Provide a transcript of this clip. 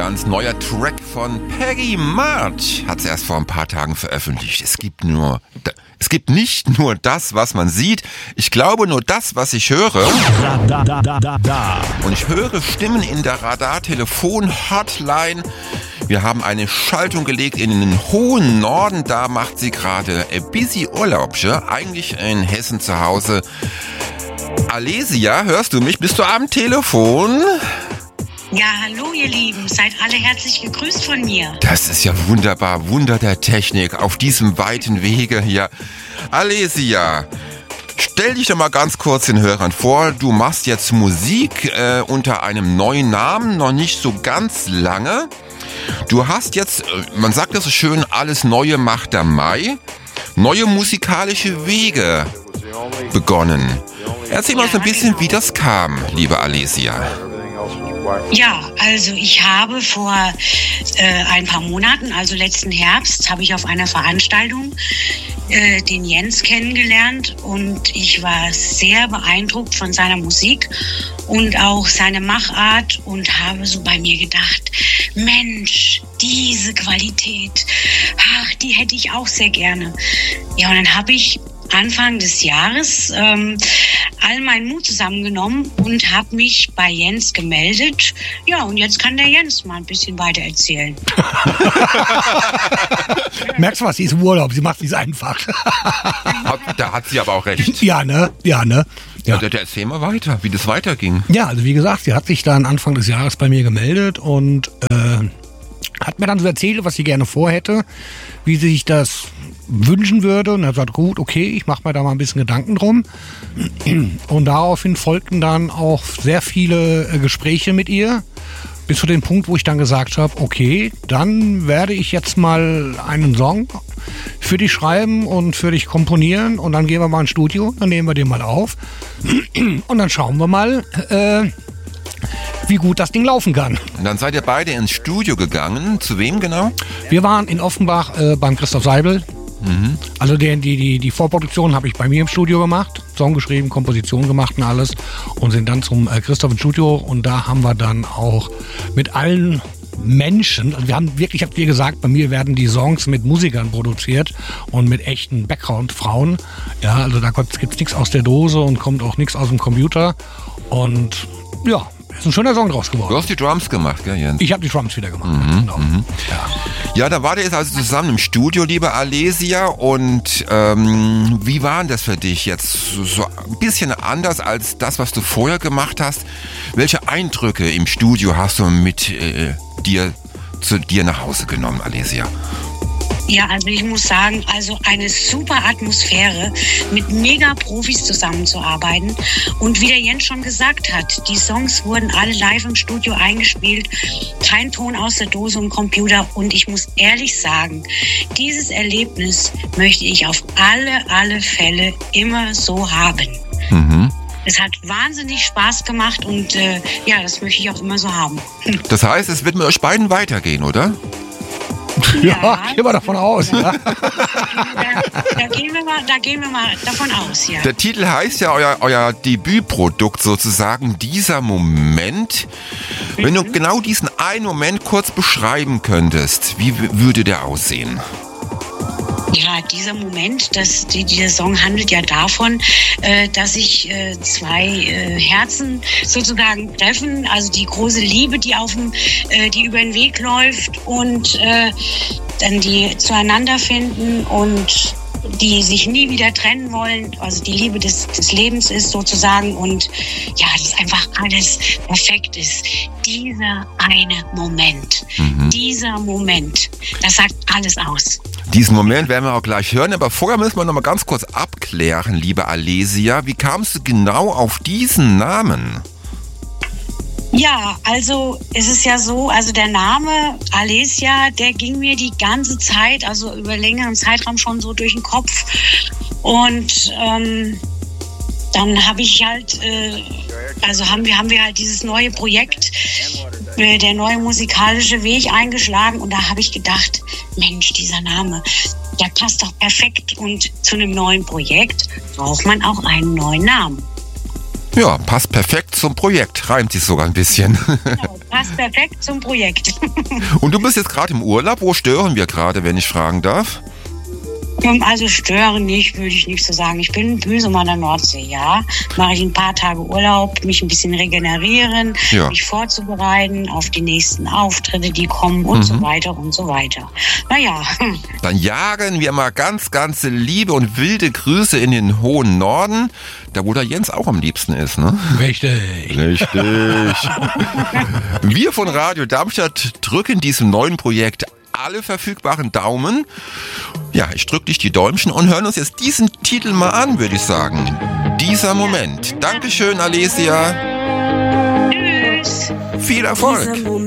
ganz neuer Track von Peggy March. Hat sie erst vor ein paar Tagen veröffentlicht. Es gibt nicht nur das, was man sieht. Ich glaube nur das, was ich höre. Und ich höre Stimmen in der Radar-Telefon-Hotline. Wir haben eine Schaltung gelegt in den hohen Norden. Da macht sie gerade busy Urlaub. Eigentlich in Hessen zu Hause. Alesia, hörst du mich? Bist du am Telefon? Ja, hallo ihr Lieben, seid alle herzlich gegrüßt von mir. Das ist ja wunderbar, Wunder der Technik auf diesem weiten Wege hier. Alesia, stell dich doch mal ganz kurz den Hörern vor. Du machst jetzt Musik unter einem neuen Namen, noch nicht so ganz lange. Du hast jetzt, man sagt das so schön, alles Neue macht der Mai, neue musikalische Wege begonnen. Erzähl mal so ein bisschen, wie das kam, liebe Alesia. Ja, also ich habe vor ein paar Monaten, also letzten Herbst, habe ich auf einer Veranstaltung den Jens kennengelernt und ich war sehr beeindruckt von seiner Musik und auch seine Machart und habe so bei mir gedacht, Mensch, diese Qualität, ach, die hätte ich auch sehr gerne. Ja, und dann habe ich Anfang des Jahres all meinen Mut zusammengenommen und habe mich bei Jens gemeldet. Ja, und jetzt kann der Jens mal ein bisschen weiter erzählen. Merkst du was, sie ist im Urlaub, sie macht es einfach. Da hat sie aber auch recht. Ja, ne? Ja. Erzähl mal weiter, wie das weiterging. Ja, also wie gesagt, sie hat sich dann Anfang des Jahres bei mir gemeldet und hat mir dann so erzählt, was sie gerne vorhätte, wie sie sich das wünschen würde. Und er hat gesagt, gut, okay, ich mache mir da mal ein bisschen Gedanken drum. Und daraufhin folgten dann auch sehr viele Gespräche mit ihr, bis zu dem Punkt, wo ich dann gesagt habe, okay, dann werde ich jetzt mal einen Song für dich schreiben und für dich komponieren und dann gehen wir mal ins Studio, dann nehmen wir den mal auf und dann schauen wir mal, wie gut das Ding laufen kann. Und dann seid ihr beide ins Studio gegangen. Zu wem genau? Wir waren in Offenbach beim Christoph Seibel. Mhm. Also die Vorproduktion habe ich bei mir im Studio gemacht, Song geschrieben, Komposition gemacht und alles und sind dann zum Christoph ins Studio und da haben wir dann auch mit allen Menschen, also wir haben wirklich, ich habe dir gesagt, bei mir werden die Songs mit Musikern produziert und mit echten Background-Frauen. Ja, also da gibt's nichts aus der Dose und kommt auch nichts aus dem Computer und ja, ist ein schöner Song draus geworden. Du hast die Drums gemacht, gell, Jens? Ich habe die Drums wieder gemacht, genau. Ja, da wart ihr jetzt also zusammen im Studio, liebe Alesia. Und wie war denn das für dich jetzt? So ein bisschen anders als das, was du vorher gemacht hast. Welche Eindrücke im Studio hast du mit zu dir nach Hause genommen, Alesia? Ja, also ich muss sagen, also eine super Atmosphäre, mit Mega-Profis zusammenzuarbeiten. Und wie der Jens schon gesagt hat, die Songs wurden alle live im Studio eingespielt, kein Ton aus der Dose und Computer. Und ich muss ehrlich sagen, dieses Erlebnis möchte ich auf alle Fälle immer so haben. Mhm. Es hat wahnsinnig Spaß gemacht und ja, das möchte ich auch immer so haben. Das heißt, es wird mit euch beiden weitergehen, oder? Ja, gehen wir davon aus. Ja. Da gehen wir mal davon aus, ja. Der Titel heißt ja euer Debütprodukt sozusagen, dieser Moment. Wenn du genau diesen einen Moment kurz beschreiben könntest, wie würde der aussehen? Ja, dieser Moment, dieser Song handelt ja davon, dass sich zwei Herzen sozusagen treffen, also die große Liebe, die über den Weg läuft und dann die zueinander finden und die sich nie wieder trennen wollen, also die Liebe des Lebens ist sozusagen und ja, dass einfach alles perfekt ist. Dieser eine Moment, dieser Moment, das sagt alles aus. Diesen Moment werden wir auch gleich hören, aber vorher müssen wir noch mal ganz kurz abklären, liebe Alesia, wie kamst du genau auf diesen Namen? Ja, also es ist ja so, also der Name Alesia, der ging mir die ganze Zeit, also über längeren Zeitraum schon so durch den Kopf und dann habe ich halt, haben wir halt dieses neue Projekt, der neue musikalische Weg eingeschlagen und da habe ich gedacht, Mensch, dieser Name, der passt doch perfekt und zu einem neuen Projekt braucht man auch einen neuen Namen. Ja, passt perfekt zum Projekt. Reimt sich sogar ein bisschen. Genau, passt perfekt zum Projekt. Und du bist jetzt gerade im Urlaub. Wo stören wir gerade, wenn ich fragen darf? Also stören nicht, würde ich nicht so sagen. Ich bin Büsum an der Nordsee, ja. Mache ich ein paar Tage Urlaub, mich ein bisschen regenerieren, mich vorzubereiten auf die nächsten Auftritte, die kommen und so weiter und so weiter. Naja. Dann jagen wir mal ganz, ganz liebe und wilde Grüße in den hohen Norden, da wo der Jens auch am liebsten ist, ne? Richtig. Wir von Radio Darmstadt drücken diesem neuen Projekt alle verfügbaren Daumen. Ja, ich drücke dich die Däumchen und hören uns jetzt diesen Titel mal an, würde ich sagen. Dieser Moment. Dankeschön, Alesia. Tschüss. Viel Erfolg.